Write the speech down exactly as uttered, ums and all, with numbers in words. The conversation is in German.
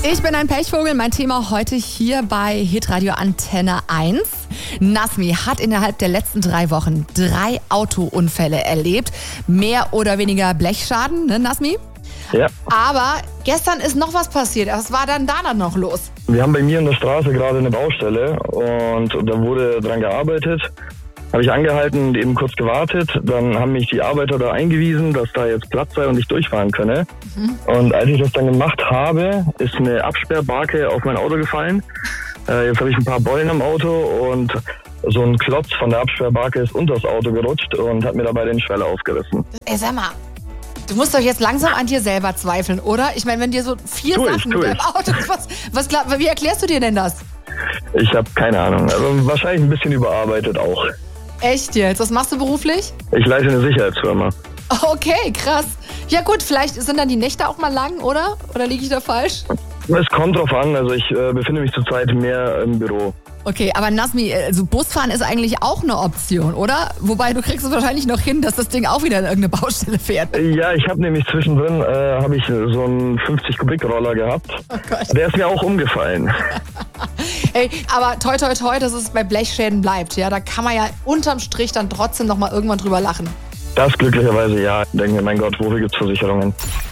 Ich bin ein Pechvogel. Mein Thema heute hier bei Hitradio Antenne eins. Nazmi hat innerhalb der letzten drei Wochen drei Autounfälle erlebt. Mehr oder weniger Blechschaden, ne Nazmi? Ja. Aber gestern ist noch was passiert. Was war dann da dann noch los? Wir haben bei mir in der Straße gerade eine Baustelle und da wurde dran gearbeitet. Habe ich angehalten und eben kurz gewartet. Dann haben mich die Arbeiter da eingewiesen, dass da jetzt Platz sei und ich durchfahren könne. Mhm. Und als ich das dann gemacht habe, ist eine Absperrbarke auf mein Auto gefallen. Äh, jetzt habe ich ein paar Beulen am Auto und so ein Klotz von der Absperrbarke ist unter das Auto gerutscht und hat mir dabei den Schweller aufgerissen. Ey, sag mal, du musst doch jetzt langsam an dir selber zweifeln, oder? Ich meine, wenn dir so vier tu Sachen ich, mit deinem Auto... Was, was, glaub, wie erklärst du dir denn das? Ich habe keine Ahnung. Also wahrscheinlich ein bisschen überarbeitet auch. Echt jetzt? Was machst du beruflich? Ich leite eine Sicherheitsfirma. Okay, krass. Ja gut, vielleicht sind dann die Nächte auch mal lang, oder? Oder liege ich da falsch? Es kommt drauf an. Also ich äh, befinde mich zurzeit mehr im Büro. Okay, aber Nazmi, also Busfahren ist eigentlich auch eine Option, oder? Wobei, du kriegst es wahrscheinlich noch hin, dass das Ding auch wieder in irgendeine Baustelle fährt. Ja, ich habe nämlich zwischendrin äh, habe ich so einen fünfzig Kubik Roller gehabt. Oh Gott. Der ist mir auch umgefallen. Hey, aber toi toi toi, dass es bei Blechschäden bleibt, ja? Da kann man ja unterm Strich dann trotzdem noch mal irgendwann drüber lachen. Das glücklicherweise ja. Ich denke mir, mein Gott, wofür gibt's Versicherungen?